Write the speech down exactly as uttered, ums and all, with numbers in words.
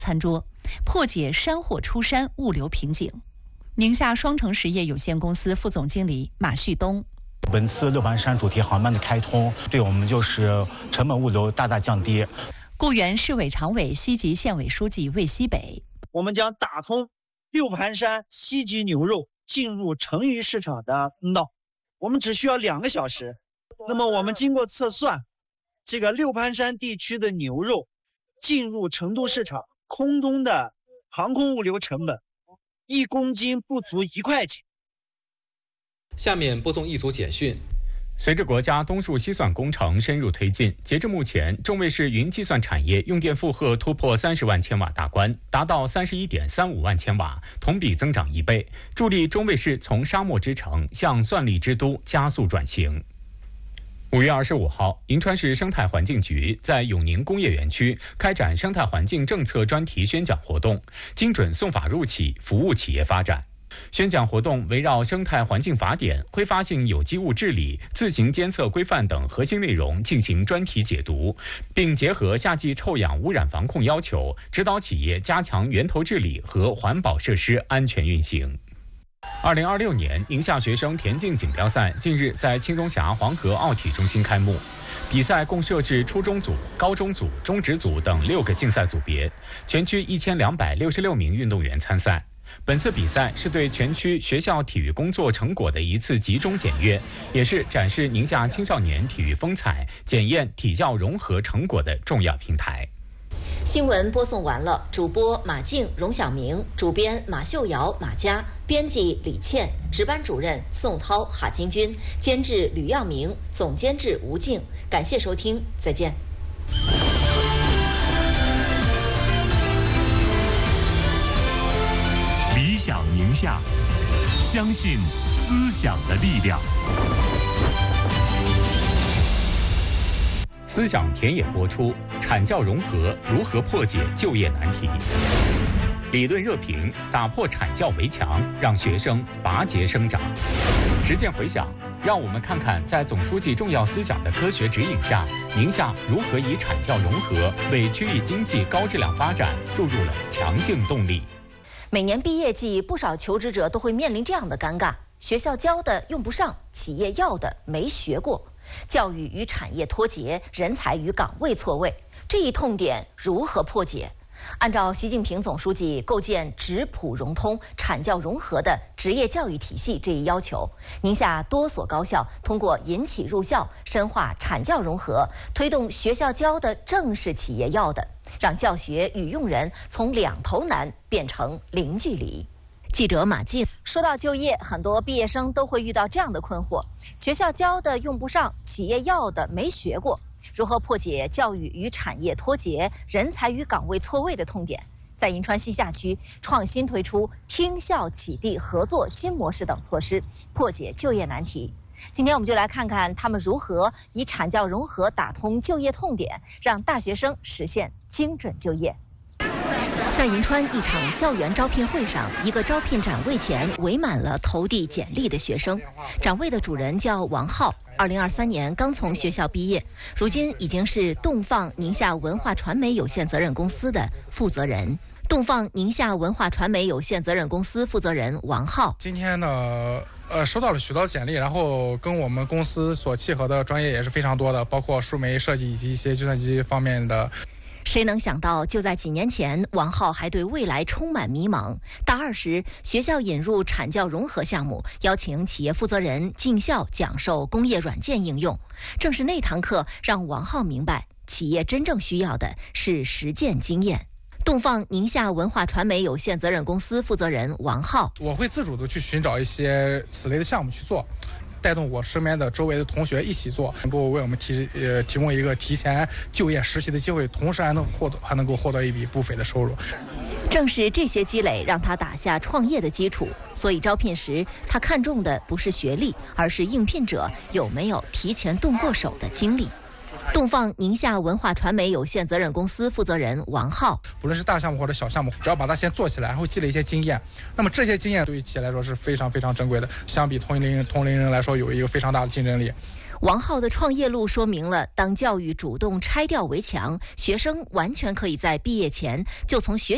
餐桌，破解山货出山物流瓶颈。宁夏双城实业有限公司副总经理马旭东。 本次六盘山主题航班的开通，对我们就是成本物流大大降低。 固原市委常委、西吉县委书记魏西北， 我们将打通六盘山西吉牛肉进入成渝市场的通道，我们只需要两个小时。那么我们经过测算，这个六盘山地区的牛肉进入成都市场空中的航空物流成本，一公斤不足一块钱。 下面播送一组简讯。 随着国家东数西算工程深入推进，截至目前，中卫市云计算产业用电负荷突破三十万千瓦大关，达到三十一点三五万千瓦，同比增长一倍，助力中卫市从沙漠之城向算力之都加速转型。五月二十五号，银川市生态环境局在永宁工业园区开展生态环境政策专题宣讲活动，精准送法入企，服务企业发展。宣讲活动围绕生态环境法典、挥发性有机物治理、自行监测规范等核心内容进行专题解读，并结合夏季臭氧污染防控要求，指导企业加强源头治理和环保设施安全运行。二零二六年宁夏学生田径锦标赛近日在青东峡黄河奥体中心开幕。比赛共设置初中组、高中组、中职组等六个竞赛组别，全区一千两百六十六名运动员参赛。本次比赛是对全区学校体育工作成果的一次集中检阅，也是展示宁夏青少年体育风采、检验体教融合成果的重要平台。 新闻播送完了，主播马静、荣晓明，主编马秀瑶、马佳，编辑李倩，值班主任宋涛、哈金军，监制吕耀明，总监制吴静。感谢收听，再见。 理想宁夏，相信思想的力量。 思想田野播出，产教融合如何破解就业难题？理论热评，打破产教围墙，让学生拔节生长。实践回响，让我们看看在总书记重要思想的科学指引下，宁夏如何以产教融合为区域经济高质量发展注入了强劲动力。 每年毕业季，不少求职者都会面临这样的尴尬：学校教的用不上，企业要的没学过。教育与产业脱节，人才与岗位错位，这一痛点如何破解？按照习近平总书记构建职普融通、产教融合的职业教育体系这一要求，宁夏多所高校通过引企入校，深化产教融合，推动学校教的正是企业要的，让教学与用人从两头难变成零距离。记者马静。说到就业，很多毕业生都会遇到这样的困惑：学校教的用不上，企业要的没学过。如何破解教育与产业脱节、人才与岗位错位的痛点？在银川西夏区创新推出听校启地合作新模式等措施，破解就业难题。今天我们就来看看他们如何以产教融合打通就业痛点，让大学生实现精准就业。在银川一场校园招聘会上，一个招聘展位前围满了投递简历的学生。展位的主人叫王浩，二零二三年刚从学校毕业，如今已经是东放宁夏文化传媒有限责任公司的负责人。东放宁夏文化传媒有限责任公司负责人王浩： 今天呢，呃，收到了许多简历，然后跟我们公司所契合的专业也是非常多的，包括数媒设计以及一些计算机方面的。 谁能想到，就在几年前，王浩还对未来充满迷茫。大二时，学校引入产教融合项目，邀请企业负责人进校讲授工业软件应用。正是那堂课，让王浩明白，企业真正需要的是实践经验。东放宁夏文化传媒有限责任公司负责人王浩： 我会自主的去寻找一些此类的项目去做，带动我身边的周围的同学一起做，能够为我们提呃提供一个提前就业实习的机会，同时还能获得还能够获得一笔不菲的收入。 正是这些积累让他打下创业的基础，所以招聘时他看重的不是学历，而是应聘者有没有提前动过手的经历。东放宁夏文化传媒有限责任公司负责人王浩： 不论是大项目或者小项目，只要把它先做起来，然后积累一些经验，那么这些经验对于企业来说是非常非常珍贵的，相比同龄人同龄人来说有一个非常大的竞争力。 王浩的创业路说明了，当教育主动拆掉围墙，学生完全可以在毕业前就从学